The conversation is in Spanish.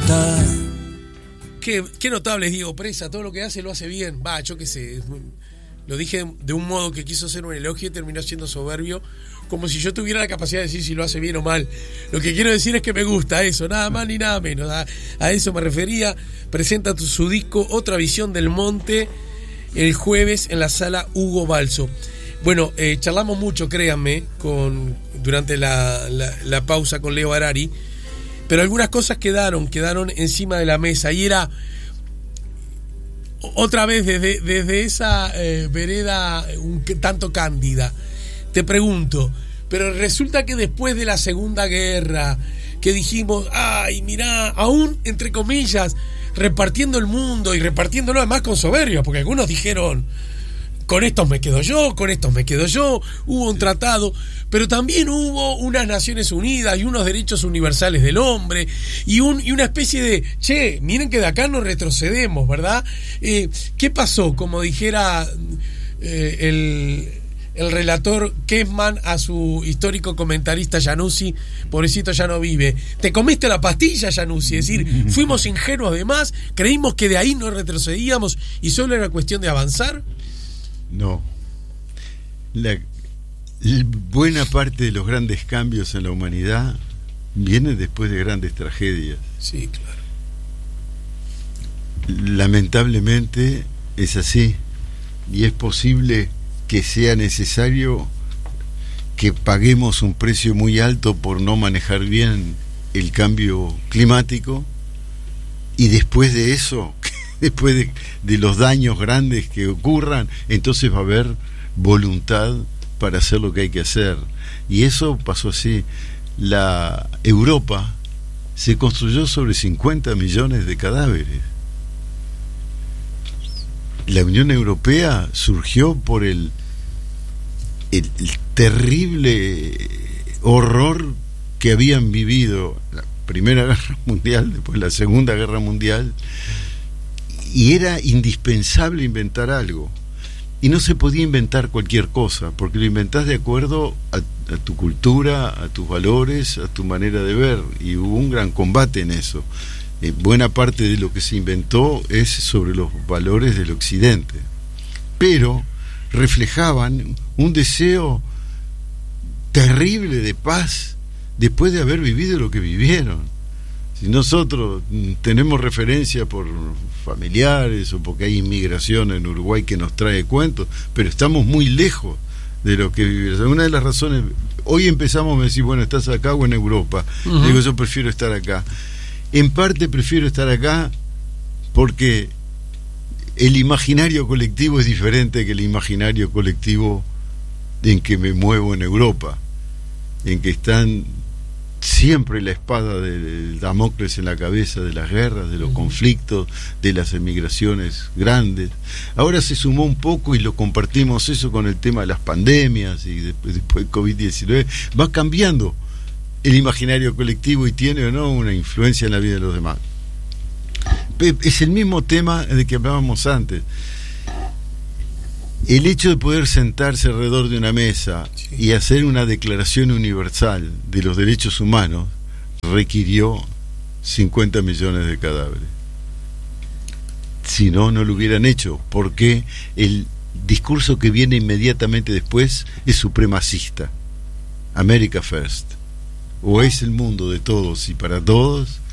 libertad. Qué notable es Diego Presa, todo lo que hace lo hace bien. Yo qué sé, lo dije de un modo que quiso hacer un elogio y terminó siendo soberbio, como si yo tuviera la capacidad de decir si lo hace bien o mal. Lo que quiero decir es que me gusta eso, nada más ni nada menos. A eso me refería. Presenta su disco Otra Visión del Monte el jueves en la sala Hugo Balso. Bueno, charlamos mucho, créanme, durante la pausa con Leo Harari, pero algunas cosas quedaron encima de la mesa y era otra vez desde esa vereda un tanto cándida. Te pregunto, pero resulta que después de la Segunda Guerra, que dijimos, ay, mirá, aún entre comillas, repartiendo el mundo y repartiéndolo además con soberbia, porque algunos dijeron, con estos me quedo yo, hubo un tratado, pero también hubo unas Naciones Unidas y unos derechos universales del hombre y una especie de, miren que de acá no retrocedemos, ¿verdad? ¿Qué pasó? Como dijera el relator Kessman a su histórico comentarista Januzzi, pobrecito ya no vive, te comiste la pastilla, Januzzi, es decir, fuimos ingenuos de más, creímos que de ahí no retrocedíamos y solo era cuestión de avanzar. No. Buena parte de los grandes cambios en la humanidad vienen después de grandes tragedias. Sí, claro. Lamentablemente es así. Y es posible que sea necesario que paguemos un precio muy alto por no manejar bien el cambio climático. Y después de eso, después de los daños grandes que ocurran, entonces va a haber voluntad para hacer lo que hay que hacer. Y eso pasó así. La Europa se construyó sobre 50 millones de cadáveres. La Unión Europea surgió por el terrible horror que habían vivido la Primera Guerra Mundial, después la Segunda Guerra Mundial, y era indispensable inventar algo. Y no se podía inventar cualquier cosa, porque lo inventás de acuerdo a tu cultura, a tus valores, a tu manera de ver, y hubo un gran combate en eso. Buena parte de lo que se inventó es sobre los valores del Occidente, pero reflejaban un deseo terrible de paz después de haber vivido lo que vivieron. Si nosotros tenemos referencia por familiares o porque hay inmigración en Uruguay que nos trae cuentos, pero estamos muy lejos de lo que vivimos. Una de las razones, hoy empezamos a decir, bueno, ¿estás acá o en Europa? Uh-huh. Digo, yo prefiero estar acá. En parte prefiero estar acá porque el imaginario colectivo es diferente que el imaginario colectivo en que me muevo en Europa, en que están siempre la espada de Damocles en la cabeza de las guerras, de los conflictos, de las emigraciones grandes. Ahora se sumó un poco y lo compartimos eso con el tema de las pandemias y después del COVID-19. Va cambiando el imaginario colectivo y tiene o no una influencia en la vida de los demás. Es el mismo tema de que hablábamos antes. El hecho de poder sentarse alrededor de una mesa y hacer una declaración universal de los derechos humanos requirió 50 millones de cadáveres. Si no, no lo hubieran hecho, porque el discurso que viene inmediatamente después es supremacista. America First. O es el mundo de todos y para todos,